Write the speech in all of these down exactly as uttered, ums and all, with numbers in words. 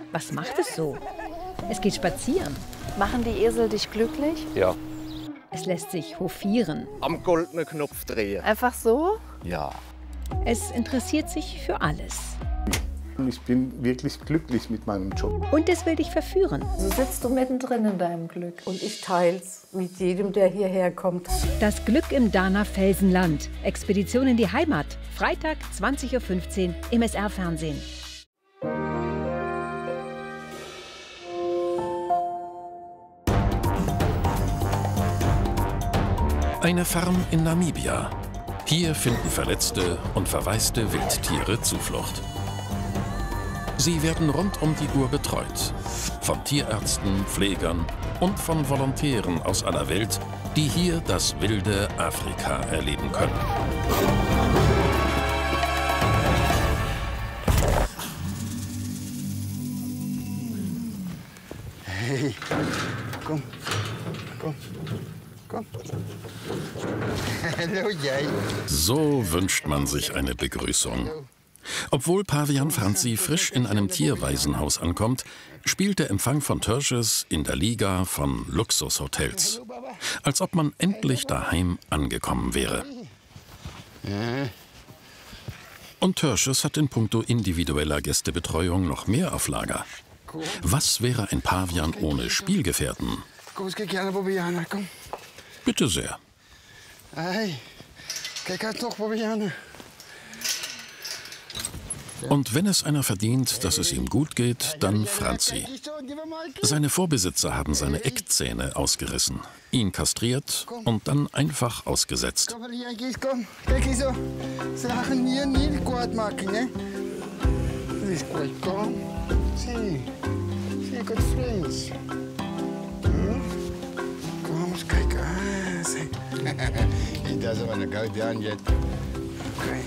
Was macht es so? Es geht spazieren. Machen die Esel dich glücklich? Ja. Es lässt sich hofieren. Am goldenen Knopf drehen. Einfach so? Ja. Es interessiert sich für alles. Ich bin wirklich glücklich mit meinem Job. Und es will dich verführen. So sitzt du mittendrin in deinem Glück. Und ich teil's mit jedem, der hierher kommt. Das Glück im Dahner Felsenland. Expedition in die Heimat. Freitag, zwanzig Uhr fünfzehn im S R-Fernsehen. Eine Farm in Namibia. Hier finden verletzte und verwaiste Wildtiere Zuflucht. Sie werden rund um die Uhr betreut. Von Tierärzten, Pflegern und von Volontären aus aller Welt, die hier das wilde Afrika erleben können. Hey, komm, komm, komm. Hallo, Jay. So wünscht man sich eine Begrüßung. Obwohl Pavian Franzi frisch in einem Tierwaisenhaus ankommt, spielt der Empfang von Tertius in der Liga von Luxushotels. Als ob man endlich daheim angekommen wäre. Und Tertius hat in puncto individueller Gästebetreuung noch mehr auf Lager. Was wäre ein Pavian ohne Spielgefährten? Bitte sehr. Hey, kijk toch, Bobiane. Und wenn es einer verdient, dass es ihm gut geht, dann Franzi. Seine Vorbesitzer haben seine Eckzähne ausgerissen, ihn kastriert und dann einfach ausgesetzt. Kom, Jantjes, kom. Kijk hier zo. Ze gaan hier niet kwaad maken, hè? Dat is goed, kom. Zie. Zie, good friends. Hm? Kom eens kijken. Ah, zie. He doesn't want to go down yet. Okay.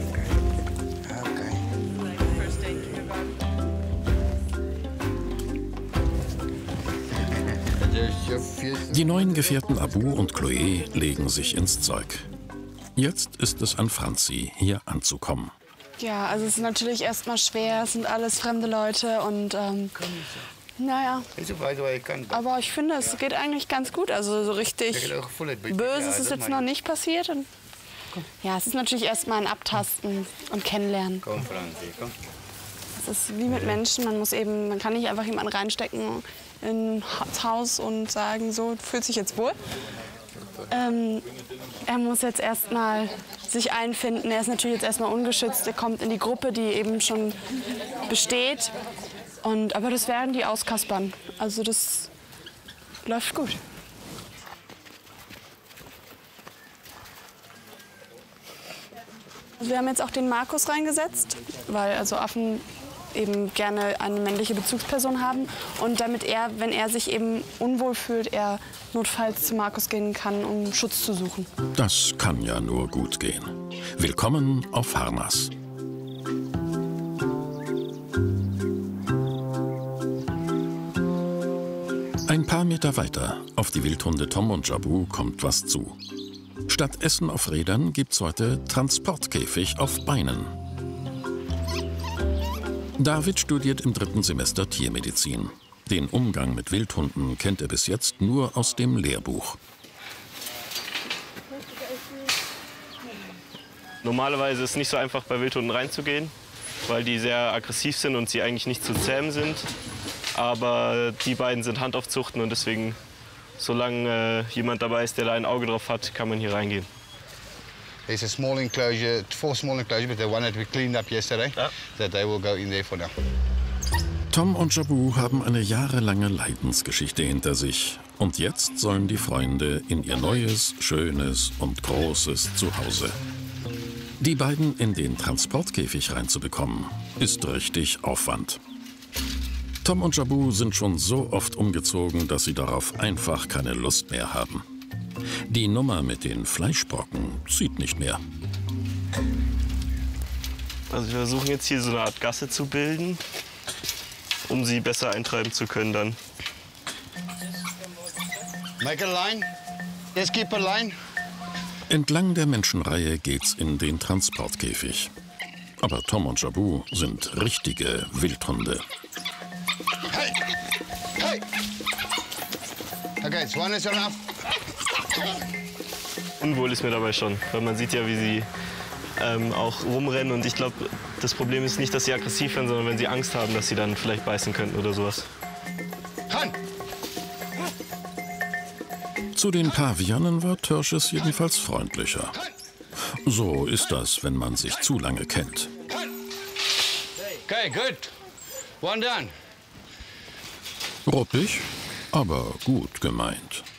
Die neuen Gefährten Abu und Chloé legen sich ins Zeug. Jetzt ist es an Franzi, hier anzukommen. Ja, also es ist natürlich erstmal schwer, es sind alles fremde Leute und ähm, naja. Aber ich finde, es geht eigentlich ganz gut. Also so richtig Böses ist jetzt noch nicht passiert. Und ja, es ist natürlich erstmal ein Abtasten und Kennenlernen. Es ist wie mit Menschen, man muss eben, man kann nicht einfach jemanden reinstecken ins Haus und sagen, so fühlt sich jetzt wohl. Ähm, er muss jetzt erstmal sich einfinden. Er ist natürlich jetzt erstmal ungeschützt. Er kommt in die Gruppe, die eben schon besteht. Und, aber das werden die auskaspern. Also das läuft gut. Also wir haben jetzt auch den Markus reingesetzt, weil also Affen eben gerne eine männliche Bezugsperson haben und damit er, wenn er sich eben unwohl fühlt, er notfalls zu Markus gehen kann, um Schutz zu suchen. Das kann ja nur gut gehen. Willkommen auf Harnas. Ein paar Meter weiter, auf die Wildhunde Tom und Jabu, kommt was zu. Statt Essen auf Rädern gibt's heute Transportkäfig auf Beinen. David studiert im dritten Semester Tiermedizin. Den Umgang mit Wildhunden kennt er bis jetzt nur aus dem Lehrbuch. Normalerweise ist es nicht so einfach, bei Wildhunden reinzugehen, weil die sehr aggressiv sind und sie eigentlich nicht zu zähmen sind. Aber die beiden sind Handaufzuchten und deswegen, solange äh, jemand dabei ist, der da ein Auge drauf hat, kann man hier reingehen. There's a small enclosure, four small enclosures, but the one that we cleaned up yesterday, yeah. That they will go in there for now. Tom und Jabu haben eine jahrelange Leidensgeschichte hinter sich. Und jetzt sollen die Freunde in ihr neues, schönes und großes Zuhause. Die beiden in den Transportkäfig reinzubekommen, ist richtig Aufwand. Tom und Jabu sind schon so oft umgezogen, dass sie darauf einfach keine Lust mehr haben. Die Nummer mit den Fleischbrocken zieht nicht mehr. Also wir versuchen jetzt hier so eine Art Gasse zu bilden, um sie besser eintreiben zu können dann. Make a line. Yes, keep a line. Entlang der Menschenreihe geht's in den Transportkäfig. Aber Tom und Jabu sind richtige Wildhunde. geht's. One is enough. Unwohl ist mir dabei schon, weil man sieht ja, wie sie ähm, auch rumrennen. Und ich glaube, das Problem ist nicht, dass sie aggressiv werden, sondern wenn sie Angst haben, dass sie dann vielleicht beißen könnten oder sowas. Hand! Zu den Pavianen war Tertius jedenfalls freundlicher. So ist das, wenn man sich zu lange kennt. Okay, good. One done. Ruppig, aber gut gemeint.